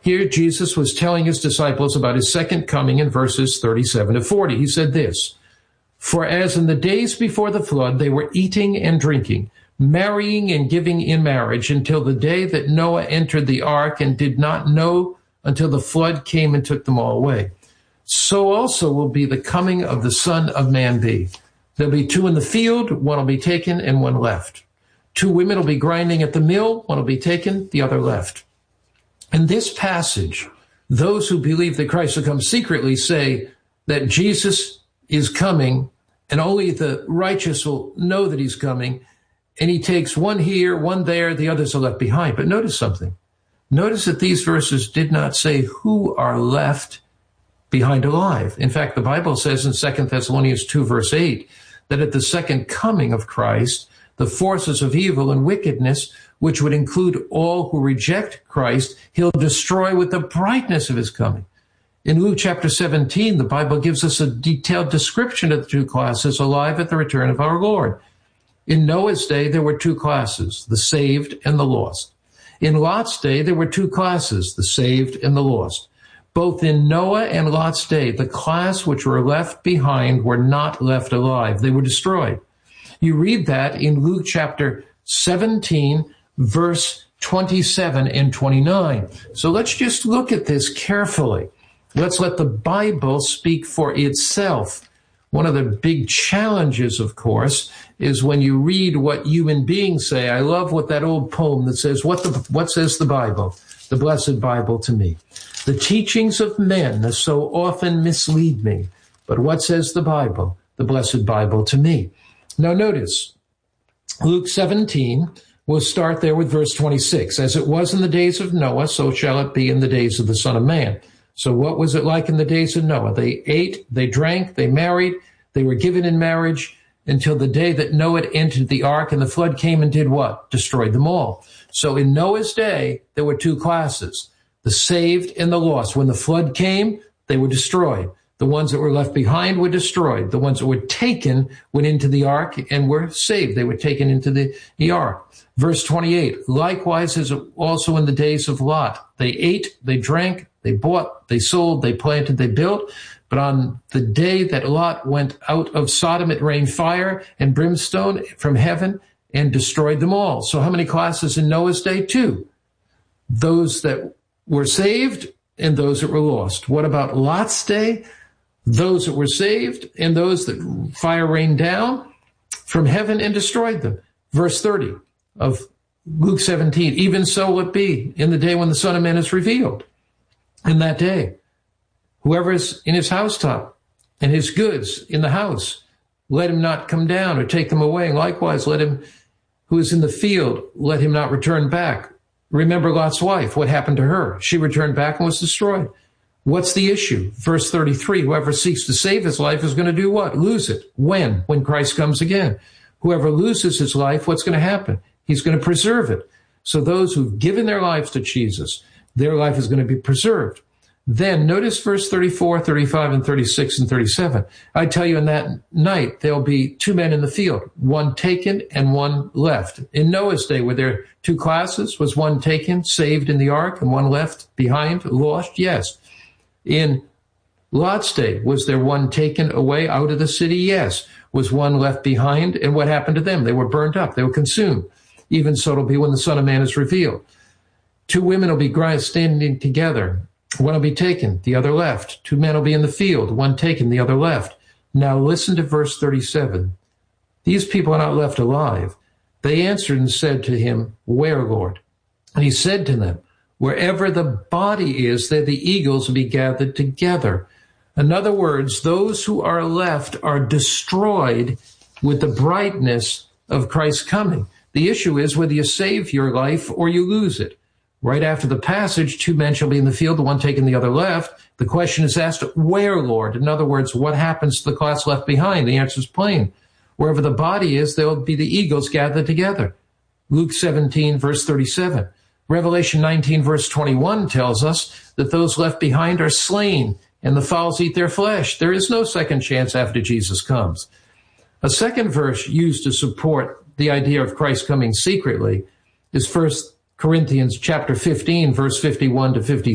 Here, Jesus was telling his disciples about his second coming in verses 37 to 40. He said this, "For as in the days before the flood, they were eating and drinking, marrying and giving in marriage until the day that Noah entered the ark and did not know until the flood came and took them all away. So also will be the coming of the Son of Man be. There'll be two in the field, one will be taken and one left. Two women will be grinding at the mill, one will be taken, the other left." In this passage, those who believe that Christ will come secretly say that Jesus is coming and only the righteous will know that he's coming, and he takes one here, one there, the others are left behind. But notice something. Notice that these verses did not say who are left behind alive. In fact, the Bible says in 2 Thessalonians 2, verse 8, that at the second coming of Christ, the forces of evil and wickedness, which would include all who reject Christ, he'll destroy with the brightness of his coming. In Luke chapter 17, the Bible gives us a detailed description of the two classes alive at the return of our Lord. In Noah's day, there were two classes, the saved and the lost. In Lot's day, there were two classes, the saved and the lost. Both in Noah and Lot's day, the class which were left behind were not left alive. They were destroyed. You read that in Luke chapter 17, verse 27 and 29. So let's just look at this carefully. Let's let the Bible speak for itself. One of the big challenges, of course, is when you read what human beings say. I love what that old poem that says, what says the Bible, the blessed Bible to me? The teachings of men so often mislead me, but what says the Bible, the blessed Bible to me? Now notice, Luke 17, we'll start there with verse 26. As it was in the days of Noah, so shall it be in the days of the Son of Man. So what was it like in the days of Noah? They ate, they drank, they married, they were given in marriage until the day that Noah entered the ark, and the flood came and did what? Destroyed them all. So in Noah's day, there were two classes, the saved and the lost. When the flood came, they were destroyed. The ones that were left behind were destroyed. The ones that were taken went into the ark and were saved. They were taken into the ark. Verse 28, likewise as also in the days of Lot. They ate, they drank, they bought, they sold, they planted, they built. But on the day that Lot went out of Sodom, it rained fire and brimstone from heaven and destroyed them all. So how many classes in Noah's day? Two. Those that were saved and those that were lost. What about Lot's day? Those that were saved and those that fire rained down from heaven and destroyed them. Verse 30 of Luke 17, even so will it be in the day when the Son of Man is revealed. In that day, whoever is in his housetop and his goods in the house, let him not come down or take them away. And likewise, let him who is in the field, let him not return back. Remember Lot's wife, what happened to her? She returned back and was destroyed. What's the issue? Verse 33, whoever seeks to save his life is going to do what? Lose it. When? When Christ comes again. Whoever loses his life, what's going to happen? He's going to preserve it. So those who've given their lives to Jesus, their life is going to be preserved. Then notice verse 34, 35, and 36, and 37. I tell you in that night, there'll be two men in the field, one taken and one left. In Noah's day, were there two classes? Was one taken, saved in the ark, and one left behind, lost? Yes. In Lot's day, was there one taken away out of the city? Yes. Was one left behind? And what happened to them? They were burnt up. They were consumed. Even so it'll be when the Son of Man is revealed. Two women will be standing together. One will be taken, the other left. Two men will be in the field, one taken, the other left. Now listen to verse 37. These people are not left alive. They answered and said to him, where, Lord? And he said to them, wherever the body is, there the eagles will be gathered together. In other words, those who are left are destroyed with the brightness of Christ's coming. The issue is whether you save your life or you lose it. Right after the passage, two men shall be in the field, the one taken, the other left. The question is asked, where, Lord? In other words, what happens to the class left behind? The answer is plain. Wherever the body is, there will be the eagles gathered together. Luke 17, verse 37. Revelation 19, verse 21 tells us that those left behind are slain, and the fowls eat their flesh. There is no second chance after Jesus comes. A second verse used to support the idea of Christ coming secretly is 1 Corinthians chapter 15, verse 51 to 50.